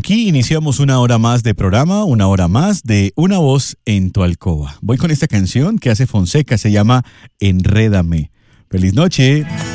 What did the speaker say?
aquí iniciamos una hora más de programa, una hora más de Una Voz en tu Alcoba. Voy con esta canción que hace Fonseca, se llama Enrédame. ¡Feliz noche!